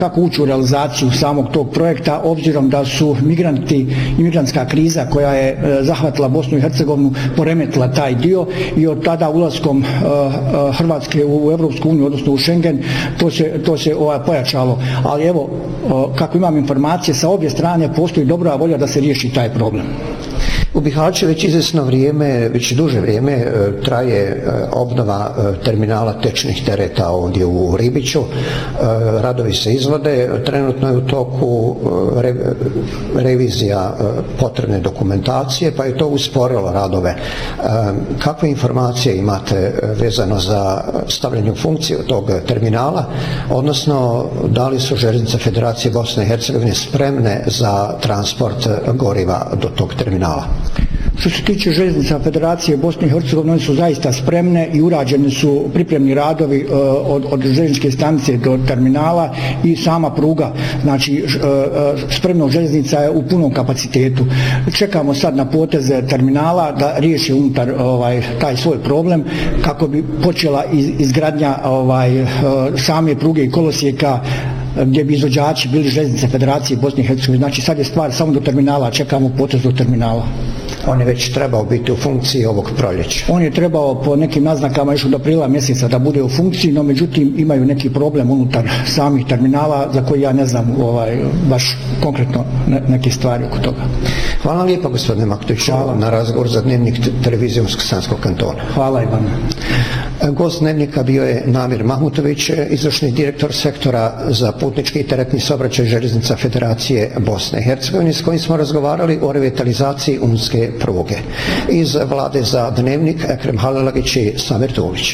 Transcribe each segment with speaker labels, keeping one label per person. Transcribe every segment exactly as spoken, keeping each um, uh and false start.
Speaker 1: kako ući u realizaciju samog tog projekta, obzirom da su migranti i migrantska kriza koja je e, zahvatila Bosnu i Hercegovinu poremetila taj dio i od tada ulaskom e, e, Hrvatske u Evropsku uniju, odnosno u Schengen, to se, to se ovaj, pojačalo. Ali evo, e, kako imam informacije, sa obje strane postoji dobra volja da se riješi taj problem.
Speaker 2: U Bihaću već izvjesno vrijeme, već duže vrijeme traje obnova terminala tečnih tereta ovdje u Ribiću. Radovi se izvode, trenutno je u toku re, revizija potrebne dokumentacije, pa je to usporilo radove. Kakve informacije imate vezano za stavljanje u funkciju tog terminala, odnosno da li su željeznice Federacije Bosne i Hercegovine spremne za transport goriva do tog terminala?
Speaker 1: Što se tiče željeznica Federacije Bosne i Hercegovine, one su zaista spremne i urađeni su pripremni radovi uh, od, od željezničke stanice do terminala i sama pruga. Znači, uh, spremnost željeznica je u punom kapacitetu. Čekamo sad na poteze terminala da riješi unutar ovaj, taj svoj problem kako bi počela iz, izgradnja ovaj, uh, same pruge i kolosijeka gdje bi izvođači bili željeznice Federacije Bosne i Hercegovine. Znači sad je stvar samo do terminala, čekamo potez do terminala.
Speaker 2: On je već trebao biti u funkciji ovog proljeća.
Speaker 1: On je trebao po nekim naznakama još od aprila mjeseca da bude u funkciji, no međutim imaju neki problem unutar samih terminala za koji ja ne znam ovaj, baš konkretno ne, neke stvari oko toga.
Speaker 2: Hvala lijepa gospodine Maktović na razgovor za Dnevnik televizije Unsko-Sanskog kantona.
Speaker 1: Hvala i vam.
Speaker 2: Gost Dnevnika bio je Namir Mahmutović, izvršni direktor sektora za putnički i teretni saobraćaj željeznica Federacije Bosne i Hercegovine, s kojim smo razgovarali o revitalizaciji unske pruge. Iz vlade za Dnevnik Ekrem Halelagić i Samir Tulić.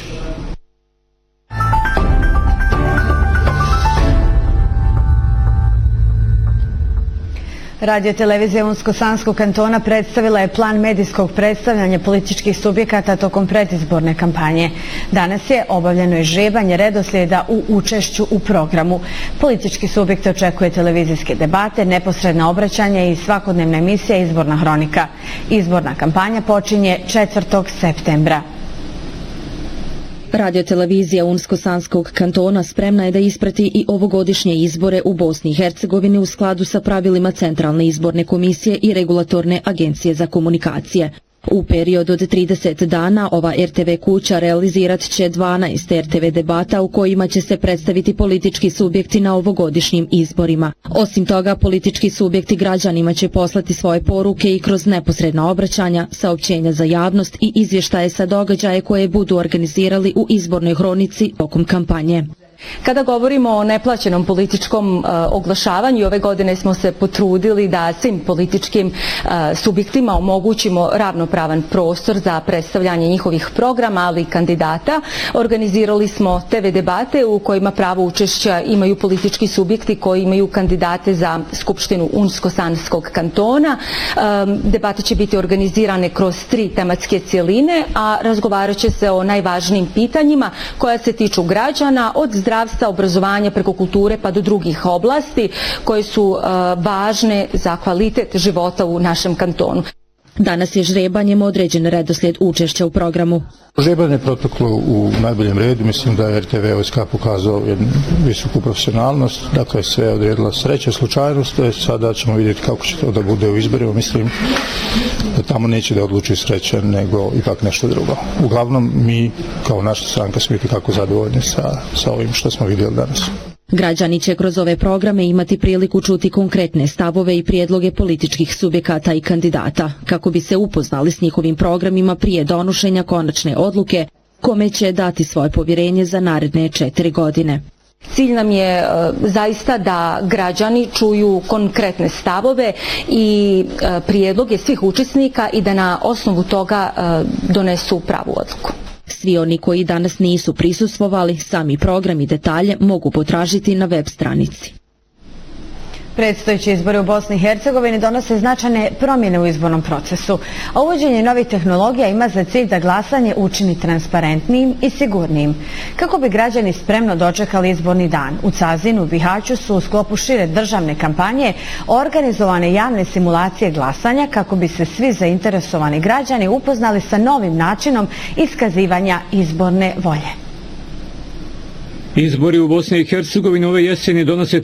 Speaker 3: Radio televizija Unsko-Sanskog kantona predstavila je plan medijskog predstavljanja političkih subjekata tokom predizborne kampanje. Danas je obavljeno i žrebanje redoslijeda u učešću u programu. Politički subjekt očekuje televizijske debate, neposredna obraćanja i svakodnevna emisija Izborna hronika. Izborna kampanja počinje četvrtog septembra.
Speaker 4: Radiotelevizija Unsko-Sanskog kantona spremna je da isprati i ovogodišnje izbore u Bosni i Hercegovini u skladu sa pravilima Centralne izborne komisije i Regulatorne agencije za komunikacije. U periodu od trideset dana ova er te ve kuća realizirat će dvanaest er te ve debata u kojima će se predstaviti politički subjekti na ovogodišnjim izborima. Osim toga, politički subjekti građanima će poslati svoje poruke i kroz neposredna obraćanja, saopćenja za javnost i izvještaje sa događaje koje budu organizirali u izbornoj hronici tokom kampanje.
Speaker 5: Kada govorimo o neplaćenom političkom uh, oglašavanju, ove godine smo se potrudili da svim političkim uh, subjektima omogućimo ravnopravan prostor za predstavljanje njihovih programa, ali i kandidata. Organizirali smo te ve debate u kojima pravo učešća imaju politički subjekti koji imaju kandidate za Skupštinu Unsko-Sanskog kantona. Um, debate će biti organizirane kroz tri tematske cjeline, a razgovarat će se o najvažnijim pitanjima koja se tiču građana, od zdravstva, obrazovanja preko kulture pa do drugih oblasti koje su uh, važne za kvalitet života u našem kantonu.
Speaker 4: Danas je žrebanjem određen redoslijed učešća u programu.
Speaker 6: Žrebanje je proteklo u najboljem redu, mislim da je er te ve O S K pokazao jednu visoku profesionalnost, dakle sve je odredila sreća, slučajnost, sada ćemo vidjeti kako će to da bude u izborima, mislim da tamo neće da odluči sreća, nego ipak nešto drugo. Uglavnom, mi kao naša stranka smo biti kako zadovoljni sa, sa ovim što smo vidjeli danas.
Speaker 4: Građani će kroz ove programe imati priliku čuti konkretne stavove i prijedloge političkih subjekata i kandidata, kako bi se upoznali s njihovim programima prije donošenja konačne odluke, kome će dati svoje povjerenje za naredne četiri godine.
Speaker 5: Cilj nam je e, zaista da građani čuju konkretne stavove i e, prijedloge svih učesnika i da na osnovu toga e, donesu pravu odluku.
Speaker 4: Svi oni koji danas nisu prisustvovali, sami program i detalje mogu potražiti na web stranici.
Speaker 3: Predstojeći izbori u Bosni i Hercegovini donose značajne promjene u izbornom procesu, a uvođenje novih tehnologija ima za cilj da glasanje učini transparentnijim i sigurnijim. Kako bi građani spremno dočekali izborni dan, u Cazinu i Bihaću su u sklopu šire državne kampanje organizovane javne simulacije glasanja kako bi se svi zainteresovani građani upoznali sa novim načinom iskazivanja izborne volje.
Speaker 7: Izbori u Bosni i Hercegovini ove jeseni donose